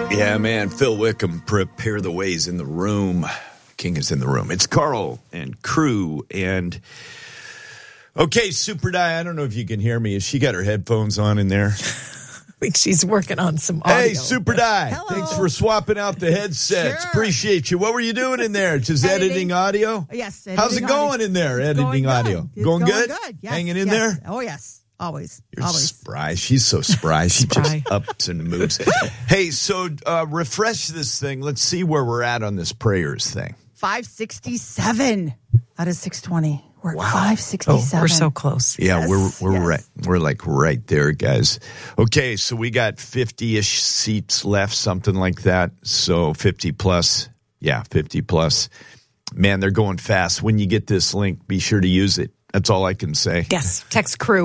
Yeah, man. Phil Wickham, prepare the ways in the room. King is in the room. It's Carl and crew. And, okay, Super Di, I don't know if you can hear me. Has she got her headphones on in there? I think she's working on some audio. Hey, Super Di. Hello. Thanks for swapping out the headsets. Sure. Appreciate you. What were you doing in there? Just editing audio? Yes. How's it going in there, editing audio? Going good? Yes, Hanging in there? Oh, yes. Always. You're Always. spry. She's so spry. She Spry. just ups and moves. Hey, so refresh this thing. Let's see where we're at on this prayers thing. 567 out of 620. We're at 567. Oh, we're so close. Yeah, Yes, we're yes. right. We're like right there, guys. Okay, so we got 50-ish seats left, something like that. So 50 plus. Yeah, 50 plus. Man, they're going fast. When you get this link, be sure to use it. That's all I can say. Yes. Text crew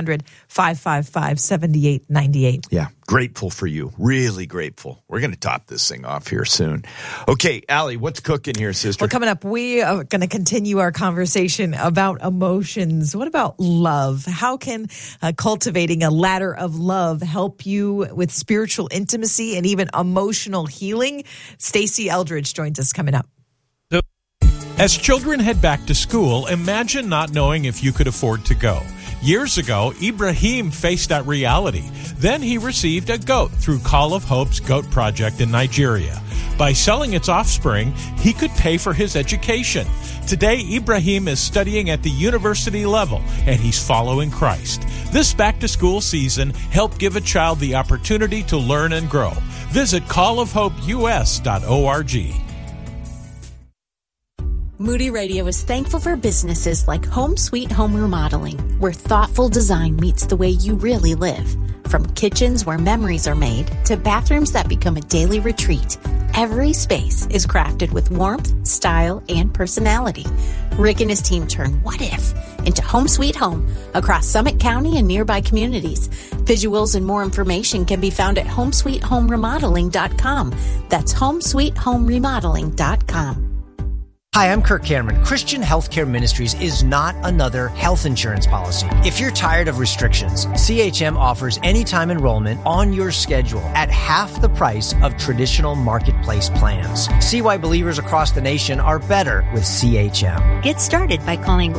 800-555-7898. Yeah, grateful for you. Really grateful. We're going to top this thing off here soon. Okay, Allie, what's cooking here, sister? Well, coming up, we are going to continue our conversation about emotions. What about love? How can cultivating a ladder of love help you with spiritual intimacy and even emotional healing? Stacey Eldridge joins us coming up. As children head back to school, imagine not knowing if you could afford to go. Years ago, Ibrahim faced that reality. Then he received a goat through Call of Hope's Goat Project in Nigeria. By selling its offspring, he could pay for his education. Today, Ibrahim is studying at the university level, and he's following Christ. This back-to-school season, help give a child the opportunity to learn and grow. Visit callofhopeus.org. Moody Radio is thankful for businesses like Home Sweet Home Remodeling, where thoughtful design meets the way you really live. From kitchens where memories are made to bathrooms that become a daily retreat, every space is crafted with warmth, style, and personality. Rick and his team turn what if into Home Sweet Home across Summit County and nearby communities. Visuals and more information can be found at homesweethomeremodeling.com. That's homesweethomeremodeling.com. Hi, I'm Kirk Cameron. Christian Healthcare Ministries is not another health insurance policy. If you're tired of restrictions, CHM offers anytime enrollment on your schedule at half the price of traditional marketplace plans. See why believers across the nation are better with CHM. Get started by calling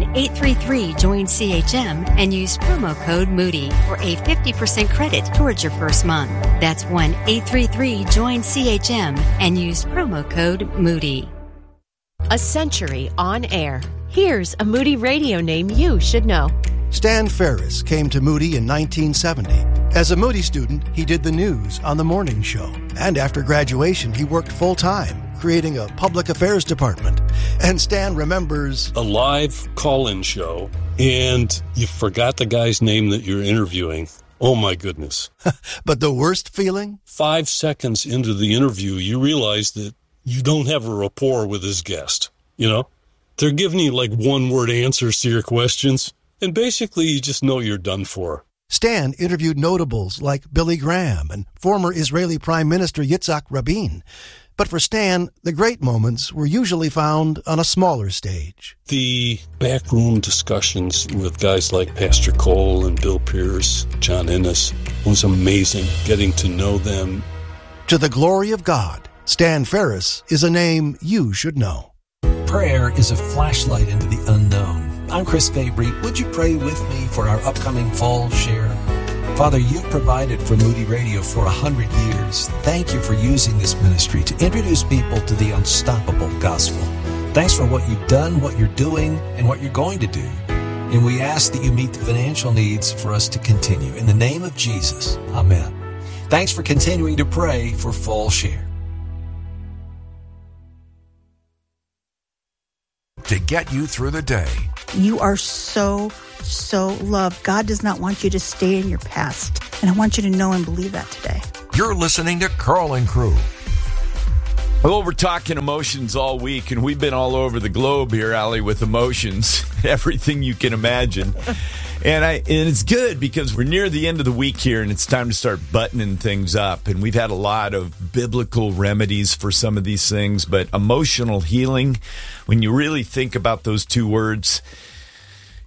1-833-JOIN-CHM and use promo code Moody for a 50% credit towards your first month. That's 1-833-JOIN-CHM and use promo code Moody. A century on air. Here's a Moody Radio name you should know. Stan Ferris came to Moody in 1970. As a Moody student, he did the news on the morning show. And after graduation, he worked full-time, creating a public affairs department. And Stan remembers a live call-in show, and you forgot the guy's name that you're interviewing. Oh, my goodness. But the worst feeling? 5 seconds into the interview, you realize that you don't have a rapport with his guest, you know? They're giving you like one-word answers to your questions, and basically you just know you're done for. Stan interviewed notables like Billy Graham and former Israeli Prime Minister Yitzhak Rabin. But for Stan, the great moments were usually found on a smaller stage. The backroom discussions with guys like Pastor Cole and Bill Pierce, John Ennis, was amazing, getting to know them. To the glory of God, Stan Ferris is a name you should know. Prayer is a flashlight into the unknown. I'm Chris Fabry. Would you pray with me for our upcoming fall share? Father, you've provided for Moody Radio for 100 years. Thank you for using this ministry to introduce people to the unstoppable gospel. Thanks for what you've done, what you're doing, and what you're going to do. And we ask that you meet the financial needs for us to continue. In the name of Jesus, amen. Thanks for continuing to pray for Fall Share. To get you through the day. You are so loved. God does not want you to stay in your past. And I want you to know and believe that today. You're listening to Carl and Crew. Well, we're talking emotions all week, and we've been all over the globe here, Allie, with emotions, everything you can imagine. And it's good because we're near the end of the week here, and it's time to start buttoning things up. And we've had a lot of biblical remedies for some of these things, but emotional healing, when you really think about those two words,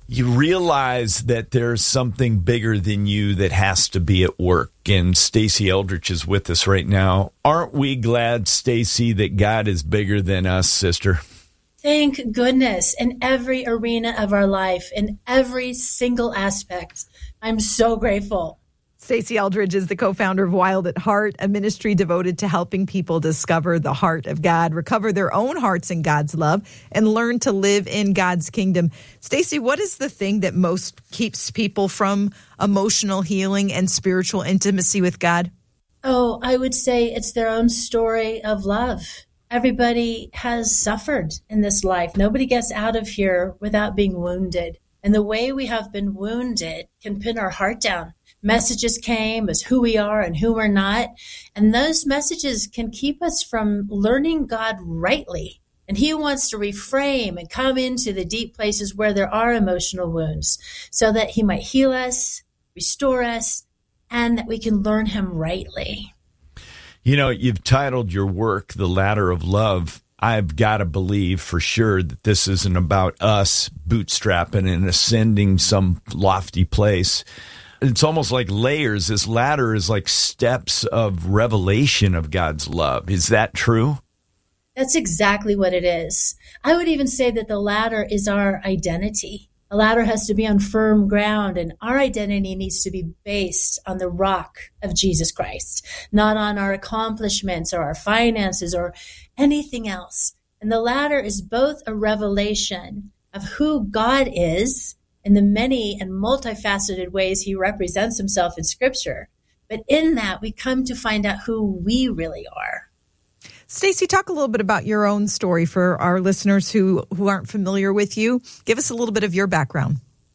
you realize that there's something bigger than you that has to be at work. And Stacey Eldridge is with us right now. Aren't we glad, Stacey, that God is bigger than us, sister? Thank goodness. In every arena of our life, in every single aspect, I'm so grateful. Stacey Eldridge is the co-founder of Wild at Heart, a ministry devoted to helping people discover the heart of God, recover their own hearts in God's love, and learn to live in God's kingdom. Stacey, what is the thing that most keeps people from emotional healing and spiritual intimacy with God? Oh, I would say it's their own story of love. Everybody has suffered in this life. Nobody gets out of here without being wounded. And the way we have been wounded can pin our heart down. Messages came as who we are and who we're not. And those messages can keep us from learning God rightly. And he wants to reframe and come into the deep places where there are emotional wounds so that he might heal us, restore us, and that we can learn him rightly. You know, you've titled your work, The Ladder of Love. I've got to believe for sure that this isn't about us bootstrapping and ascending some lofty place. It's almost like layers. This ladder is like steps of revelation of God's love. Is that true? That's exactly what it is. I would even say that the ladder is our identity. A ladder has to be on firm ground, and our identity needs to be based on the rock of Jesus Christ, not on our accomplishments or our finances or anything else. And the ladder is both a revelation of who God is in the many and multifaceted ways he represents himself in Scripture. But in that, we come to find out who we really are. Stacey, talk a little bit about your own story for our listeners who aren't familiar with you. Give us a little bit of your background.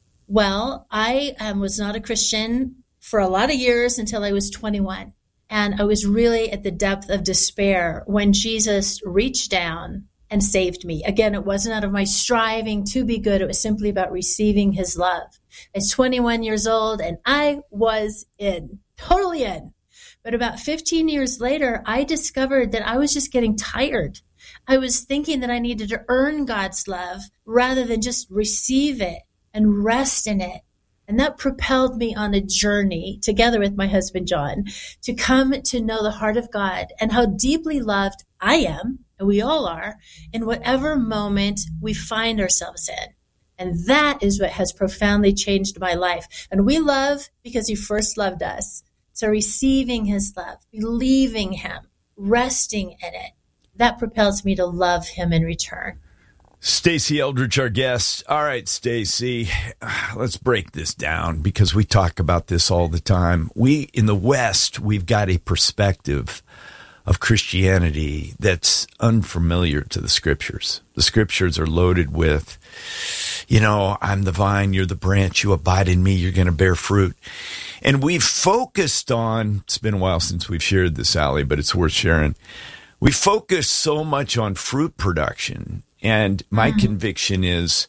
Well, I was not a Christian for a lot of years until I was 21. And I was really at the depth of despair when Jesus reached down and saved me. Again, it wasn't out of my striving to be good. It was simply about receiving his love. I was 21 years old and I was in, totally in. But about 15 years later, I discovered that I was just getting tired. I was thinking that I needed to earn God's love rather than just receive it and rest in it. And that propelled me on a journey, together with my husband, John, to come to know the heart of God and how deeply loved I am, and we all are, in whatever moment we find ourselves in. And that is what has profoundly changed my life. And we love because he first loved us. So receiving his love, believing him, resting in it, that propels me to love him in return. Stacey Eldridge, our guest. All right, Stacey, let's break this down because we talk about this all the time. We, in the West, we've got a perspective of Christianity that's unfamiliar to the Scriptures. The Scriptures are loaded with, you know, I'm the vine, you're the branch, you abide in me, you're going to bear fruit. And we've focused on, it's been a while since we've shared this, Allie, but it's worth sharing. We focus so much on fruit production. And my conviction is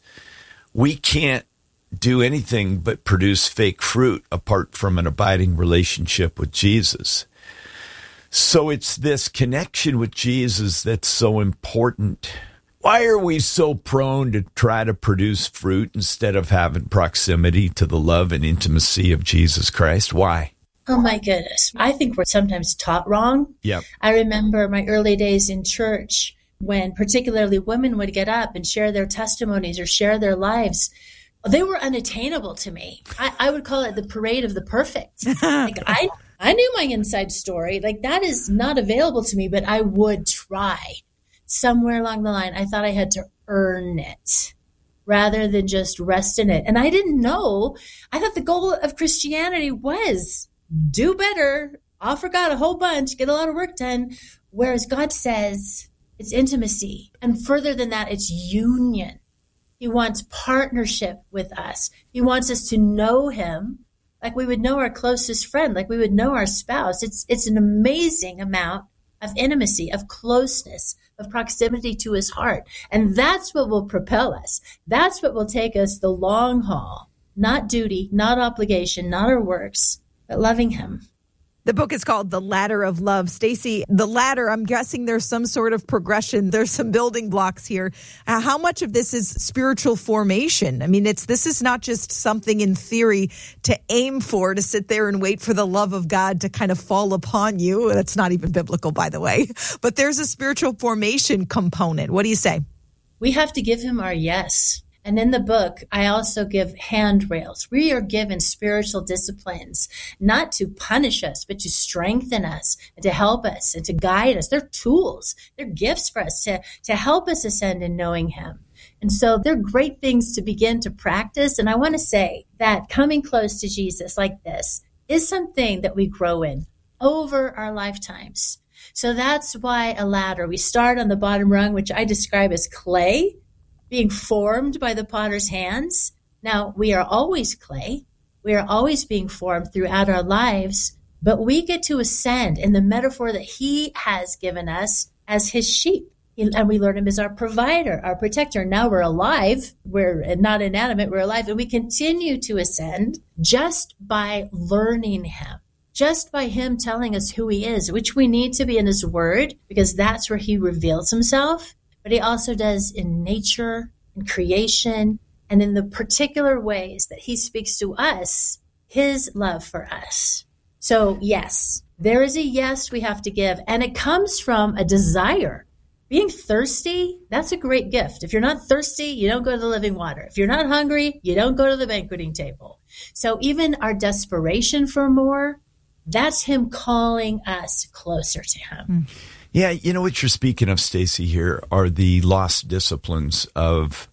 we can't do anything but produce fake fruit apart from an abiding relationship with Jesus. So it's this connection with Jesus that's so important. Why are we so prone to try to produce fruit instead of having proximity to the love and intimacy of Jesus Christ? Why? Oh, my goodness. I think we're sometimes taught wrong. Yep. I remember my early days in church when particularly women would get up and share their testimonies or share their lives. They were unattainable to me. I would call it the parade of the perfect. Like I knew my inside story. Like that is not available to me, but I would try. Somewhere along the line, I thought I had to earn it rather than just rest in it. And I didn't know. I thought the goal of Christianity was do better, offer God a whole bunch, get a lot of work done. Whereas God says it's intimacy. And further than that, it's union. He wants partnership with us. He wants us to know him like we would know our closest friend, like we would know our spouse. It's an amazing amount of intimacy, of closeness, of proximity to his heart. And that's what will propel us. That's what will take us the long haul. Not duty, not obligation, not our works, but loving him. The book is called The Ladder of Love. Stacy, the ladder, I'm guessing there's some sort of progression. There's some building blocks here. How much of this is spiritual formation? I mean, this is not just something in theory to aim for, to sit there and wait for the love of God to kind of fall upon you. That's not even biblical, by the way. But there's a spiritual formation component. What do you say? We have to give him our yes. And in the book, I also give handrails. We are given spiritual disciplines, not to punish us, but to strengthen us and to help us and to guide us. They're tools. They're gifts for us to help us ascend in knowing him. And so they're great things to begin to practice. And I want to say that coming close to Jesus like this is something that we grow in over our lifetimes. So that's why a ladder. We start on the bottom rung, which I describe as clay, being formed by the potter's hands. Now, we are always clay. We are always being formed throughout our lives, but we get to ascend in the metaphor that he has given us as his sheep. And we learn him as our provider, our protector. Now we're alive. We're not inanimate. We're alive. And we continue to ascend just by learning him, just by him telling us who he is, which we need to be in his word, because that's where he reveals himself. But he also does in nature, in creation, and in the particular ways that he speaks to us, his love for us. So yes, there is a yes we have to give, and it comes from a desire. Being thirsty, that's a great gift. If you're not thirsty, you don't go to the living water. If you're not hungry, you don't go to the banqueting table. So even our desperation for more, that's him calling us closer to him. Yeah, you know what you're speaking of, Stacy, here are the lost disciplines of,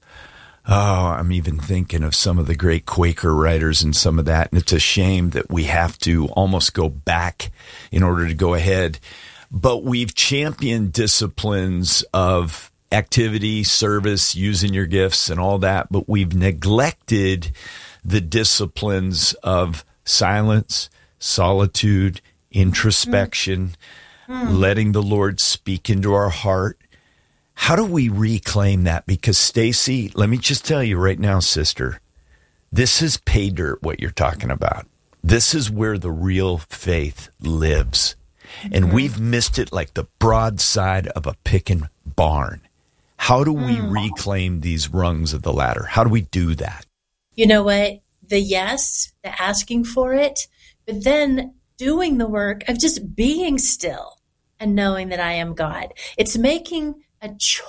I'm even thinking of some of the great Quaker writers and some of that. And it's a shame that we have to almost go back in order to go ahead. But we've championed disciplines of activity, service, using your gifts and all that. But we've neglected the disciplines of silence, solitude, introspection, letting the Lord speak into our heart. How do we reclaim that? Because, Stacy, let me just tell you right now, sister, this is pay dirt, what you're talking about. This is where the real faith lives. And we've missed it like the broadside of a picking barn. How do we reclaim these rungs of the ladder? How do we do that? You know what? The yes, the asking for it, but then doing the work of just being still and knowing that I am God. It's making a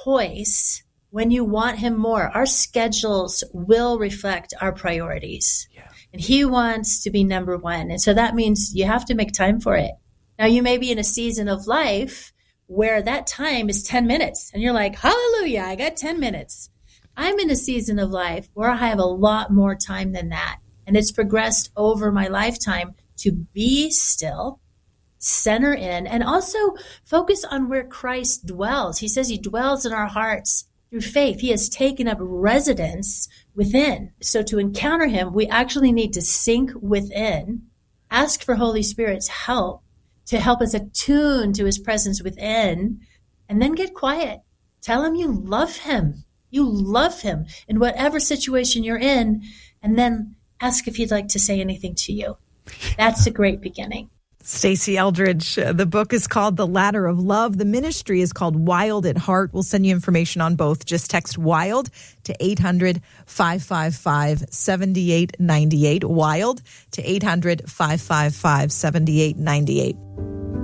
choice when you want him more. Our schedules will reflect our priorities. Yeah. And he wants to be number one. And so that means you have to make time for it. Now, you may be in a season of life where that time is 10 minutes. And you're like, hallelujah, I got 10 minutes. I'm in a season of life where I have a lot more time than that. And it's progressed over my lifetime to be still, center in, and also focus on where Christ dwells. He says he dwells in our hearts through faith. He has taken up residence within. So to encounter him, we actually need to sink within, ask for Holy Spirit's help to help us attune to his presence within, and then get quiet. Tell him you love him. You love him in whatever situation you're in, and then ask if he'd like to say anything to you. That's a great beginning. Stacy Eldridge, the book is called The Ladder of Love. The ministry is called Wild at Heart. We'll send you information on both. Just text WILD to 800-555-7898. WILD to 800-555-7898.